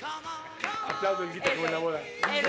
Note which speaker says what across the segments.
Speaker 1: Aplaudo el guita como en la boda.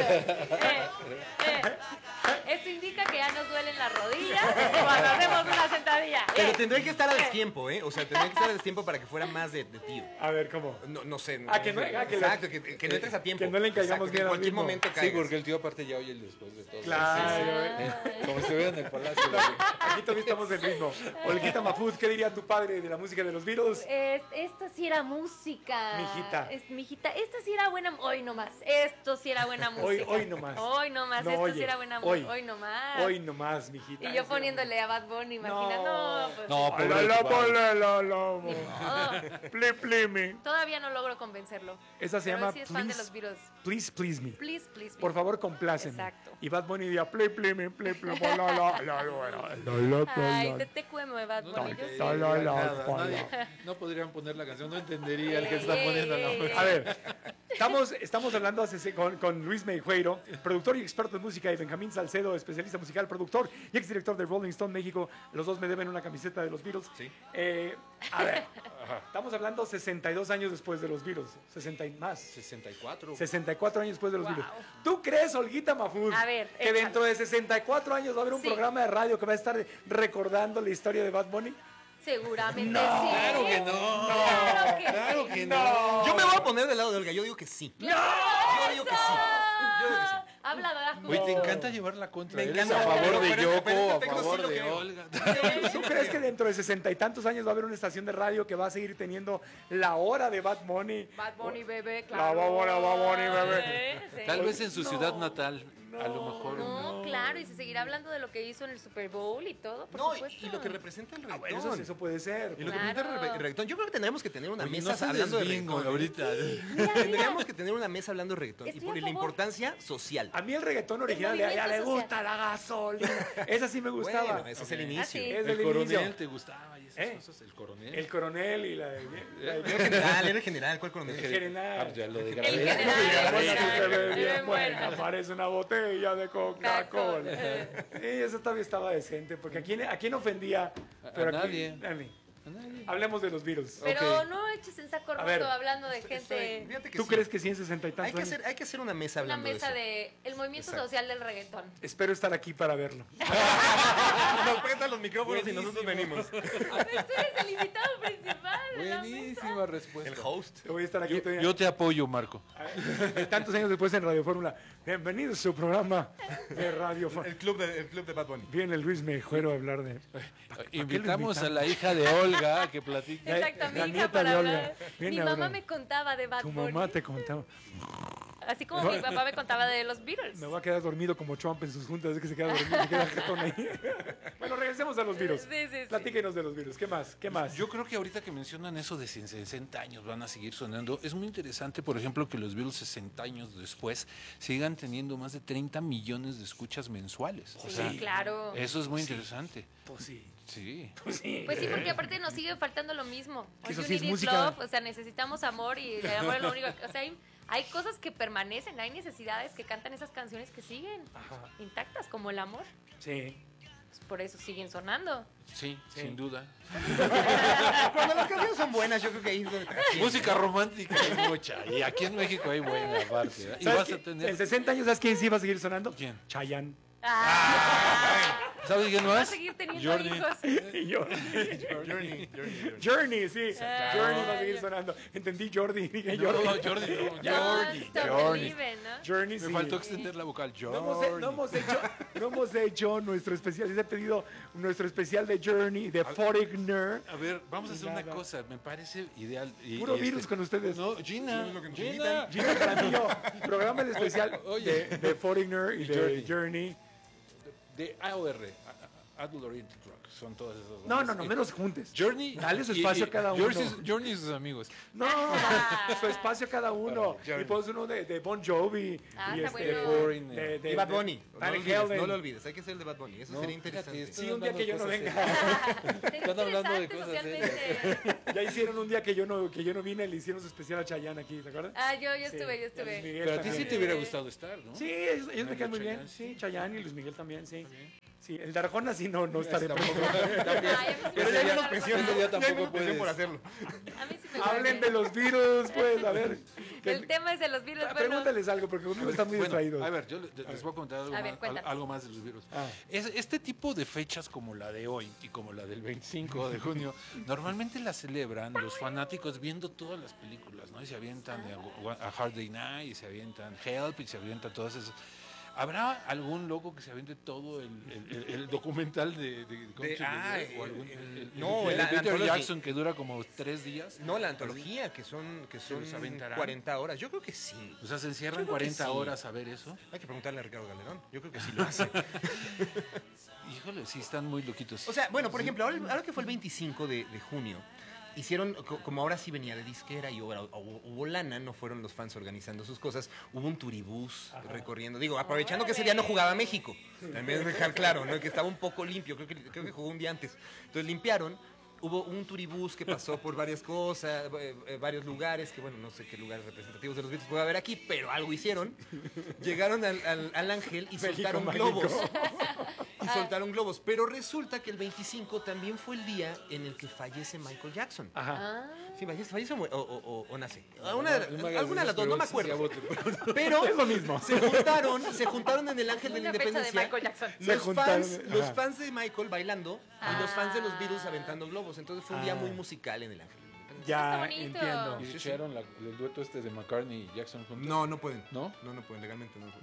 Speaker 2: Esto indica que ya nos duelen las rodillas cuando hacemos una sentadilla.
Speaker 3: Pero tendría que estar a destiempo, ¿eh? O sea, tendría que estar a destiempo para que fuera más de tiro.
Speaker 1: A ver, ¿cómo?
Speaker 3: No sé.
Speaker 1: Exacto,
Speaker 3: que no entres a tiempo.
Speaker 1: que no le encaigamos
Speaker 3: bien
Speaker 1: bien
Speaker 3: en
Speaker 1: al
Speaker 3: cualquier
Speaker 1: ritmo.
Speaker 3: momento
Speaker 4: Sí,
Speaker 3: caigas.
Speaker 4: porque el tío aparte ya oye el después de todo.
Speaker 1: Claro.
Speaker 4: Como si estuviera en el palacio.
Speaker 1: Aquí todavía estamos en ritmo. Olguita Mahfouz, ¿qué diría tu padre de la música de los Beatles?
Speaker 2: Esta sí era música.
Speaker 1: Mijita.
Speaker 2: Mijita, esta sí era buena. Hoy nomás. Esto sí era buena música.
Speaker 1: Hoy nomás.
Speaker 2: Hoy nomás.
Speaker 1: No,
Speaker 2: Esto
Speaker 1: oye,
Speaker 2: sí era buena
Speaker 1: hoy.
Speaker 2: música. Hoy nomás.
Speaker 1: Hoy nomás, mijita.
Speaker 2: Y yo poniéndole a Bad Bunny, imagina. No, pues.
Speaker 4: No,
Speaker 1: Ay, Please, please me.
Speaker 2: Todavía no logro convencerlo.
Speaker 1: Esa se
Speaker 2: Pero
Speaker 1: llama
Speaker 2: sí es fan de los Beatles.
Speaker 1: Please, please me.
Speaker 2: Please, please.
Speaker 1: Por favor, compláceme.
Speaker 2: Exacto.
Speaker 1: Y Bad Bunny diría, play, play me, play, play,
Speaker 2: Ay, te TQM, Bad Bunny. Yo sé.
Speaker 4: No podrían poner la canción, no entendería el que está poniendo la música.
Speaker 1: A ver, estamos hablando con Luis Meijueiro, productor y experto en música, y Benjamín Salcedo, especialista musical, productor y exdirector de Rolling Stone México. Los dos me deben una camiseta de los Beatles.
Speaker 3: Sí.
Speaker 1: A ver, estamos hablando 62 años después de los Beatles. 60 y más.
Speaker 4: 64.
Speaker 1: 64 años después de los
Speaker 2: Wow.
Speaker 1: Beatles. ¿Tú crees, Olguita Mahfouz,
Speaker 2: A ver,
Speaker 1: que
Speaker 2: échale.
Speaker 1: dentro de 64 años va a haber un
Speaker 2: Sí.
Speaker 1: programa de radio que va a estar recordando la historia de Bad Bunny?
Speaker 2: Seguramente
Speaker 1: No,
Speaker 2: sí.
Speaker 4: Claro que no.
Speaker 2: Claro que
Speaker 4: Claro
Speaker 2: sí.
Speaker 4: que no.
Speaker 3: Yo me voy a poner del lado de Olga. Yo digo que sí.
Speaker 1: ¡No!
Speaker 3: Yo digo que sí. Yo digo que sí.
Speaker 2: Habla, ¿verdad?
Speaker 4: Oye, te encanta llevar la contra.
Speaker 3: Me
Speaker 4: Eres
Speaker 3: encanta.
Speaker 4: a favor de
Speaker 3: Pero
Speaker 4: Yoko,
Speaker 3: en
Speaker 4: a
Speaker 3: efecto sí
Speaker 4: favor
Speaker 3: lo
Speaker 4: de
Speaker 3: creo.
Speaker 4: Olga.
Speaker 1: ¿Tú crees que dentro de 60 y tantos años va a haber una estación de radio que va a seguir teniendo la hora de Bad Bunny?
Speaker 2: Bad Bunny, bebé,
Speaker 1: La
Speaker 2: claro.
Speaker 1: Bad Bunny, bebé.
Speaker 2: Sí.
Speaker 4: Tal vez en su ciudad natal, a lo mejor.
Speaker 2: No, claro, y se seguirá hablando de lo que hizo en el Super Bowl y todo, por
Speaker 3: No,
Speaker 2: supuesto.
Speaker 3: y lo que representa el
Speaker 1: Bueno,
Speaker 3: reggaetón.
Speaker 1: eso puede ser.
Speaker 3: Y lo que
Speaker 2: Claro.
Speaker 3: representa el reggaetón. Yo creo que tendremos que tener una
Speaker 4: Oye,
Speaker 3: mesa
Speaker 4: no se
Speaker 3: hablando de
Speaker 4: desvíen
Speaker 3: reggaetón.
Speaker 4: ahorita.
Speaker 3: Tendríamos que tener una mesa hablando de reggaetón. Y
Speaker 2: Estoy
Speaker 3: por
Speaker 2: a
Speaker 3: la
Speaker 2: favor.
Speaker 3: importancia social.
Speaker 1: A mí el reggaetón original de allá le
Speaker 2: movimiento
Speaker 1: gusta la gasolina. Esa sí me gustaba.
Speaker 3: Bueno, ese es el inicio.
Speaker 2: sí.
Speaker 1: Es
Speaker 4: El
Speaker 1: del
Speaker 4: coronel
Speaker 1: inicio.
Speaker 4: te gustaba y esas
Speaker 1: ¿Eh?
Speaker 4: cosas. El coronel.
Speaker 1: El coronel y la
Speaker 3: Era el general, era el general. ¿Cuál coronel?
Speaker 1: general.
Speaker 4: Ah, ya lo de
Speaker 2: El
Speaker 4: Granada.
Speaker 2: general.
Speaker 1: Buena, sí se ve
Speaker 2: Bien
Speaker 1: bien buena.
Speaker 2: buena.
Speaker 1: Parece una botella de Coca-Cola.
Speaker 2: Coca-Cola.
Speaker 1: Sí, eso todavía estaba decente. Porque ¿a quién ofendía? Pero aquí-
Speaker 4: nadie.
Speaker 1: a mí.
Speaker 4: A nadie.
Speaker 1: Hablemos de los Beatles.
Speaker 2: Pero
Speaker 4: Ok.
Speaker 2: no eches en saco
Speaker 1: A ver.
Speaker 2: roto hablando de gente.
Speaker 3: Fíjate que
Speaker 1: ¿Tú
Speaker 3: sí.
Speaker 1: crees que sí en 60 y tantos años?
Speaker 3: Hay que hacer una mesa
Speaker 2: Una
Speaker 3: hablando
Speaker 2: mesa
Speaker 3: de eso.
Speaker 2: de el movimiento
Speaker 3: Exacto.
Speaker 2: social del reggaetón.
Speaker 1: Espero estar aquí para verlo.
Speaker 3: Nos prestan los micrófonos y nosotros venimos.
Speaker 2: Pues tú eres el invitado principal de la mesa.
Speaker 4: Buenísima respuesta.
Speaker 3: El host.
Speaker 1: Voy a estar aquí. todavía.
Speaker 4: Yo te apoyo, Marco.
Speaker 1: Tantos años después en Radio Fórmula. Bienvenido a su programa de Radio Fórmula.
Speaker 3: El club de Bad Bunny.
Speaker 1: Viene Luis Meijuero a hablar de...
Speaker 4: Invitamos a la hija de Olga a que platique.
Speaker 2: Exacto, mi
Speaker 1: La
Speaker 2: hija
Speaker 1: nieta
Speaker 2: para
Speaker 1: de Olga.
Speaker 2: hablar.
Speaker 1: Viene
Speaker 2: Mi
Speaker 1: a
Speaker 2: mamá
Speaker 1: hablar.
Speaker 2: me contaba de Bad
Speaker 1: Tu
Speaker 2: Bunny.
Speaker 1: mamá te contaba.
Speaker 2: Así como mi papá me contaba de los Beatles.
Speaker 1: Me voy a quedar dormido como Trump en sus juntas. Es que se queda dormido, se queda jetón ahí. Bueno, regresemos a los virus.
Speaker 2: Sí, sí, sí.
Speaker 1: Platíquenos de los virus. ¿Qué más? ¿Qué más?
Speaker 4: Yo creo que ahorita que mencionan eso de 60 años van a seguir sonando, es muy interesante, por ejemplo, que los Beatles 60 años después sigan teniendo más de 30 millones de escuchas mensuales. O sea,
Speaker 2: Sí, claro.
Speaker 4: eso es muy interesante.
Speaker 1: Pues sí.
Speaker 4: Sí.
Speaker 1: Pues sí.
Speaker 2: Pues sí, porque aparte nos sigue faltando lo mismo.
Speaker 1: Que eso
Speaker 2: You
Speaker 1: sí es
Speaker 2: need
Speaker 1: música.
Speaker 2: love, o sea, necesitamos amor y el amor es lo único. O sea, hay cosas que permanecen, hay necesidades que cantan esas canciones que siguen intactas, como el amor.
Speaker 1: Sí.
Speaker 2: Pues por eso siguen sonando.
Speaker 4: Sí, sin duda.
Speaker 3: Cuando las canciones son buenas, yo creo que ahí es donde...
Speaker 4: Música romántica hay mucha. Y aquí en México hay buena aparte. ¿verdad? Y
Speaker 1: ¿Sabes
Speaker 4: vas a
Speaker 1: qué?
Speaker 4: tener.
Speaker 1: En 60 años, ¿sabes quién sí va a seguir sonando?
Speaker 4: ¿Quién?
Speaker 1: Chayanne.
Speaker 4: ¿Sabes quién
Speaker 2: Va a
Speaker 4: más?
Speaker 2: seguir teniendo
Speaker 4: Jordi.
Speaker 2: hijos.
Speaker 1: Y yo.
Speaker 3: Journey.
Speaker 1: Journey, sí.
Speaker 2: Ah,
Speaker 1: Journey va a seguir
Speaker 2: ya.
Speaker 1: sonando. Entendí Jordi. Dije
Speaker 4: No,
Speaker 1: Jordi.
Speaker 4: no, Jordi, no. Jordi.
Speaker 2: Stop
Speaker 4: Jordi.
Speaker 2: believing, ¿no?
Speaker 1: Journey,
Speaker 4: Me
Speaker 1: sí.
Speaker 4: faltó extender la vocal.
Speaker 1: No hemos hecho nuestro especial. Les he pedido nuestro especial de Journey, de Foreigner.
Speaker 4: A ver, vamos a hacer una
Speaker 1: Nada.
Speaker 4: cosa. Me parece ideal. Y,
Speaker 1: Puro virus con ustedes.
Speaker 4: No, Gina.
Speaker 3: Gina.
Speaker 1: Gina Jaramillo, programa el especial
Speaker 4: Oye.
Speaker 1: de Foreigner y de
Speaker 4: Journey.
Speaker 1: Journey.
Speaker 4: De AOR. Adult Oriented Rock. Son todas esas.
Speaker 1: No,
Speaker 4: bandas.
Speaker 1: no los juntes.
Speaker 4: Journey.
Speaker 1: Dale su espacio a cada uno.
Speaker 4: Journey y sus amigos.
Speaker 1: No, su espacio a cada uno. Y pues uno de Bon Jovi.
Speaker 2: Ah,
Speaker 1: y
Speaker 2: está
Speaker 4: De
Speaker 2: bueno.
Speaker 4: Foreigner.
Speaker 3: Y Bad Bunny.
Speaker 1: Van
Speaker 3: No lo olvides,
Speaker 1: Halen.
Speaker 3: no lo olvides. Hay que hacer el de Bad Bunny. Eso
Speaker 4: No,
Speaker 3: sería
Speaker 4: fíjate,
Speaker 3: interesante.
Speaker 4: esto-
Speaker 1: Sí, un día que yo no
Speaker 4: Cosas
Speaker 1: venga.
Speaker 2: Están
Speaker 4: hablando de
Speaker 2: interesantes
Speaker 4: cosas
Speaker 2: socialmente.
Speaker 1: Ya hicieron un día que yo no vine, le hicieron su especial a Chayanne aquí, ¿te acuerdas?
Speaker 2: Ah, yo
Speaker 1: Sí,
Speaker 2: estuve, yo
Speaker 1: Luis
Speaker 2: estuve.
Speaker 1: Miguel
Speaker 4: Pero a ti sí
Speaker 1: también.
Speaker 4: te hubiera gustado estar, ¿no?
Speaker 1: Sí, ellos me caen muy bien.
Speaker 4: Chayanne,
Speaker 1: Sí, Chayanne y Luis Miguel también, sí. Sí, el de Arjona sí no estaré.
Speaker 3: Tampoco.
Speaker 2: Ay, a mí sí
Speaker 3: Pero
Speaker 2: me
Speaker 3: ya hay
Speaker 2: gusta
Speaker 3: menos
Speaker 2: la
Speaker 3: presión,
Speaker 2: Arjona.
Speaker 3: ya tampoco
Speaker 4: menos
Speaker 3: presión
Speaker 4: puedes.
Speaker 3: por hacerlo.
Speaker 2: A mí sí me
Speaker 1: Hablen
Speaker 2: gusta.
Speaker 1: de los virus, pues, a ver.
Speaker 2: El tema es de los virus. Bueno,
Speaker 1: Pregúntales algo, porque conmigo están muy
Speaker 4: Bueno,
Speaker 1: distraídos.
Speaker 4: a ver, yo les voy a contar algo,
Speaker 2: A ver,
Speaker 4: más,
Speaker 2: cuéntanos.
Speaker 4: algo más de los virus.
Speaker 1: Ah.
Speaker 4: Este tipo de fechas como la de hoy y como la del 25 de junio, normalmente las celebran los fanáticos viendo todas las películas, ¿no? Y se avientan a Hard Day Night, y se avientan Help, y se avientan todas esas. ¿Habrá algún loco que se aviente todo el documental de Come to the West? O algún-
Speaker 3: no,
Speaker 4: el
Speaker 3: la
Speaker 4: de Peter
Speaker 3: antología.
Speaker 4: Jackson que dura como 3 días?
Speaker 3: No, la antología, que son
Speaker 4: los aventarán?
Speaker 3: 40 horas. Yo creo que sí.
Speaker 4: O sea, se encierran
Speaker 3: Yo creo que
Speaker 4: 40
Speaker 3: sí.
Speaker 4: horas a ver eso.
Speaker 3: Hay que preguntarle a Ricardo Galerón. Yo creo que sí lo hace.
Speaker 4: Híjole, sí, están muy loquitos.
Speaker 3: O sea, bueno, por ejemplo, ahora que fue el 25 de junio, hicieron, como ahora sí venía de disquera y hubo lana, no fueron los fans organizando sus cosas, hubo un turibús recorriendo. Digo, aprovechando que ese día no jugaba México. También dejar claro, ¿no? Que estaba un poco limpio, creo que jugó un día antes. Entonces limpiaron. Hubo un turibús que pasó por varias cosas, varios lugares, que bueno, no sé qué lugares representativos de los Beatles puede haber aquí, pero algo hicieron. Llegaron al Ángel y soltaron
Speaker 1: mágico.
Speaker 3: globos. Y soltaron globos. Pero resulta que el 25 también fue el día en el que fallece Michael Jackson.
Speaker 1: Ajá.
Speaker 3: Sí, fallece o nace. Alguna de las dos, no me acuerdo.
Speaker 4: Pero
Speaker 3: Pero
Speaker 1: Es lo mismo.
Speaker 3: se juntaron en el Ángel de la
Speaker 2: una fecha de
Speaker 3: Independencia.
Speaker 2: Michael Jackson.
Speaker 1: Se juntaron,
Speaker 3: Los
Speaker 1: ajá.
Speaker 3: fans de Michael bailando y los fans de los Beatles
Speaker 2: Ah.
Speaker 3: aventando globos. Entonces fue un día muy musical en el Ángel de la Independencia.
Speaker 1: Ya
Speaker 2: Está bonito.
Speaker 1: entiendo.
Speaker 4: ¿Y echaron el dueto este de McCartney y Jackson juntos?
Speaker 3: No pueden.
Speaker 4: ¿No?
Speaker 3: No pueden, legalmente no.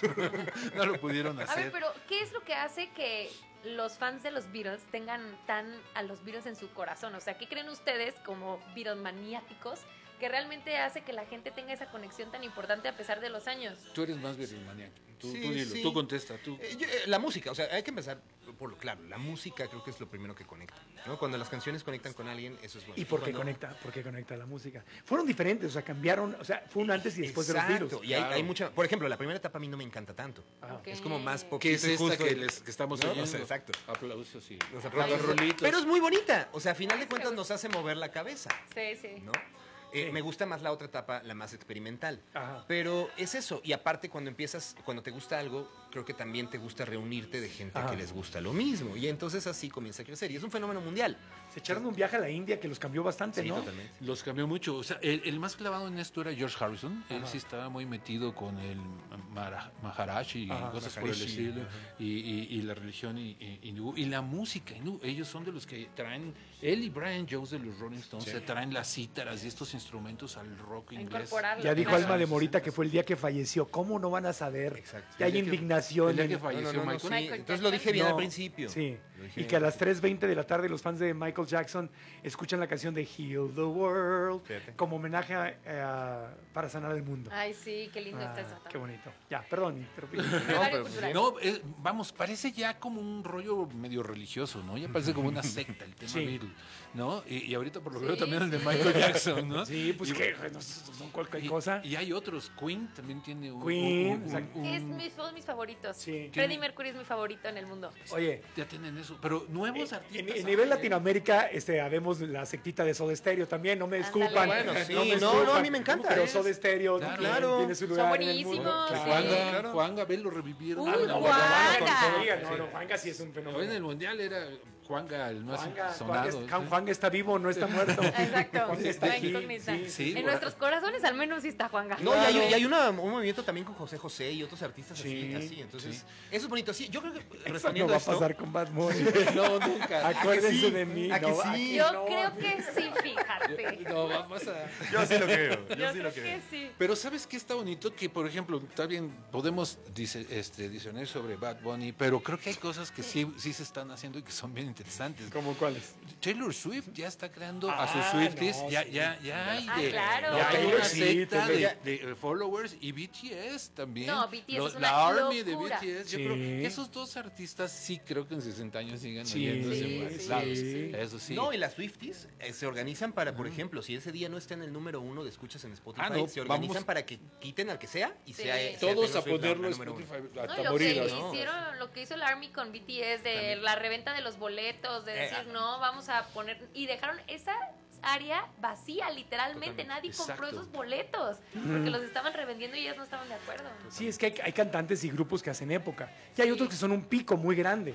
Speaker 4: No lo pudieron
Speaker 2: A
Speaker 4: hacer.
Speaker 2: ver, pero ¿qué es lo que hace que los fans de los Beatles tengan tan a los Beatles en su corazón? O sea, ¿qué creen ustedes como Beatles maniáticos que realmente hace que la gente tenga esa conexión tan importante a pesar de los años?
Speaker 4: Tú eres más Beatlemaniac. Tú
Speaker 3: Sí,
Speaker 4: dilo,
Speaker 3: sí.
Speaker 4: tú contesta. Tú.
Speaker 3: La música, o sea, hay que empezar por lo claro. La música creo que es lo primero que conecta, ¿no? Cuando las canciones conectan con alguien, eso es bueno.
Speaker 1: ¿Y por qué
Speaker 3: Cuando-
Speaker 1: conecta? ¿Por qué conecta la música? Fueron diferentes, o sea, cambiaron, o sea, fue un antes y después de los
Speaker 3: Exacto,
Speaker 1: virus.
Speaker 3: y hay,
Speaker 4: Claro.
Speaker 3: hay mucha... Por ejemplo, la primera etapa a mí no me encanta tanto.
Speaker 2: Ok.
Speaker 3: Es como más
Speaker 4: ¿Qué
Speaker 3: poquito
Speaker 4: es
Speaker 3: y
Speaker 4: esta
Speaker 3: justo.
Speaker 4: que estamos
Speaker 3: ¿No?
Speaker 4: oyendo?
Speaker 3: O sea, exacto.
Speaker 4: Aplausos y
Speaker 3: Los
Speaker 4: rock
Speaker 3: aplausos.
Speaker 4: and rollitos.
Speaker 3: Pero es muy bonita. O sea, a final de cuentas nos hace mover la cabeza,
Speaker 2: Sí, sí.
Speaker 3: ¿no? Me gusta más la otra etapa, la más experimental.
Speaker 1: Ajá.
Speaker 3: Pero es eso. Y aparte, cuando te gusta algo, creo que también te gusta reunirte de gente
Speaker 1: Ajá.
Speaker 3: que les gusta lo mismo. Y entonces así comienza a crecer. Y es un fenómeno mundial.
Speaker 1: Se echaron un viaje a la India que los cambió bastante, ¿no?
Speaker 3: totalmente.
Speaker 4: Los cambió mucho. O sea, el más clavado en esto era George Harrison. Él sí estaba muy metido con el Maharaj y
Speaker 1: Ajá,
Speaker 4: cosas por el
Speaker 3: Maharishi,
Speaker 4: estilo. Y la religión hindú. Y la música hindú. Ellos son de los que traen, él y Brian Jones de los Rolling Stones, se traen las cítaras y estos instrumentos al rock
Speaker 2: A
Speaker 4: inglés.
Speaker 2: incorporarlo.
Speaker 1: Ya dijo
Speaker 2: Claro.
Speaker 1: Alma de Morita que fue el día que falleció. ¿Cómo no van a saber?
Speaker 3: Exacto.
Speaker 1: Que hay
Speaker 3: El día que-
Speaker 1: indignación.
Speaker 4: el día que
Speaker 1: en-
Speaker 4: falleció Michael.
Speaker 3: sí.
Speaker 2: Michael
Speaker 3: Entonces lo dije bien
Speaker 1: No,
Speaker 3: al principio.
Speaker 1: Sí.
Speaker 3: Lo dije
Speaker 1: Y
Speaker 3: bien.
Speaker 1: que a las 3:20 de la tarde los fans de Michael Jackson escuchan la canción de Heal the World
Speaker 3: Fíjate.
Speaker 1: como homenaje para sanar el mundo.
Speaker 2: Ay, sí, qué lindo está eso.
Speaker 1: Qué bonito. Ya, perdón, interrumpí.
Speaker 2: Horario cultural.
Speaker 4: No, vamos, parece ya como un rollo medio religioso, ¿no? Ya parece como una secta el tema
Speaker 1: Sí.
Speaker 4: Beatles, ¿no? Y ahorita por lo que
Speaker 2: Sí,
Speaker 4: veo también el de
Speaker 2: sí.
Speaker 4: Michael Jackson, ¿no?
Speaker 1: Sí, pues
Speaker 4: Y-
Speaker 1: que no son cualquier
Speaker 4: y-
Speaker 1: cosa.
Speaker 4: Y hay otros, Queen también tiene un...
Speaker 1: Queen, exacto.
Speaker 2: Son mis favoritos.
Speaker 1: Sí.
Speaker 2: Freddie Mercury es mi favorito en el mundo.
Speaker 1: Oye,
Speaker 4: Ya tienen eso, pero nuevos artistas...
Speaker 1: en nivel
Speaker 4: hay, ¿eh?
Speaker 1: Latinoamérica, habemos la sectita de Soda Stereo también, no me
Speaker 2: Ándale.
Speaker 1: disculpan.
Speaker 3: Bueno, sí,
Speaker 1: me
Speaker 3: no,
Speaker 1: disculpan,
Speaker 3: a mí me encanta,
Speaker 1: Pero
Speaker 3: ¿eh?
Speaker 1: Soda Stereo
Speaker 3: Claro.
Speaker 1: tiene su
Speaker 2: Son
Speaker 1: lugar en el mundo.
Speaker 2: buenísimos,
Speaker 1: Claro.
Speaker 2: sí.
Speaker 4: Juanga,
Speaker 3: Claro.
Speaker 4: Juan Gabel lo revivieron.
Speaker 2: Uy,
Speaker 4: Ah, no,
Speaker 2: Juanga.
Speaker 1: No, Juanga sí es un
Speaker 4: Hoy en
Speaker 1: fenómeno.
Speaker 4: el Mundial era Juanga el más sonado.
Speaker 1: Juanga está vivo, no está muerto.
Speaker 2: Exacto.
Speaker 1: Juanga está
Speaker 2: La
Speaker 1: aquí.
Speaker 2: incógnita.
Speaker 4: sí,
Speaker 2: En
Speaker 4: por-
Speaker 2: nuestros corazones al menos sí está Juanga.
Speaker 3: No,
Speaker 1: Claro.
Speaker 3: y hay un movimiento también con José José y otros artistas
Speaker 1: Sí,
Speaker 3: así. Entonces, eso es bonito. Sí, yo creo que
Speaker 1: Eso
Speaker 3: respondiendo
Speaker 1: no va a
Speaker 3: esto,
Speaker 1: pasar con Bad Bunny.
Speaker 4: No, nunca.
Speaker 1: Acuérdense
Speaker 3: sí?
Speaker 1: de mí.
Speaker 3: ¿A que
Speaker 1: no,
Speaker 3: sí?
Speaker 1: aquí
Speaker 2: Yo
Speaker 1: no.
Speaker 2: creo que sí, fíjate.
Speaker 4: No, vamos a...
Speaker 3: yo sí lo creo.
Speaker 2: Yo creo que sí.
Speaker 4: Pero ¿sabes qué está bonito? Que, por ejemplo, está bien, podemos discernir sobre Bad Bunny, pero creo que hay cosas que sí se están haciendo y que son bien interesantes.
Speaker 1: ¿Cómo cuáles?
Speaker 4: Taylor Swift ya está creando a sus
Speaker 1: Ah,
Speaker 4: Swifties,
Speaker 1: no,
Speaker 4: ya,
Speaker 1: sí.
Speaker 4: ya, ya hay
Speaker 2: Ah,
Speaker 4: de,
Speaker 2: claro.
Speaker 4: ya hay
Speaker 1: Taylor
Speaker 4: una
Speaker 1: sí,
Speaker 4: secta
Speaker 1: Taylor.
Speaker 4: de followers y BTS también.
Speaker 2: No, BTS es una
Speaker 4: la Army
Speaker 2: locura.
Speaker 4: de BTS. Yo
Speaker 1: Sí.
Speaker 4: creo que esos dos artistas sí creo que en 60 años sigan
Speaker 1: Sí,
Speaker 4: oyéndose
Speaker 2: sí,
Speaker 4: por
Speaker 2: sí,
Speaker 4: lados.
Speaker 2: sí.
Speaker 4: Eso sí.
Speaker 3: No, y las Swifties se organizan para, por ejemplo, si ese día no está en el número 1 de escuchas en Spotify,
Speaker 4: Ah, no,
Speaker 3: se organizan
Speaker 4: vamos.
Speaker 3: para que quiten al que sea y
Speaker 2: Sí.
Speaker 3: sea
Speaker 4: Todos
Speaker 3: sea
Speaker 4: a
Speaker 3: Taylor Swift la
Speaker 4: ponerlo en
Speaker 3: número uno.
Speaker 4: Spotify
Speaker 2: No, y
Speaker 4: hasta
Speaker 2: lo
Speaker 4: morir.
Speaker 2: que
Speaker 4: ¿no?
Speaker 2: hicieron, lo que hizo el Army con BTS de la reventa de los boletos, de decir, no, vamos a poner, y dejaron esa área vacía, literalmente, nadie compró
Speaker 4: Exacto.
Speaker 2: esos boletos, porque los estaban revendiendo y ellos no estaban de acuerdo.
Speaker 1: Sí, es que hay cantantes y grupos que hacen época. Y hay otros que son un pico muy grande.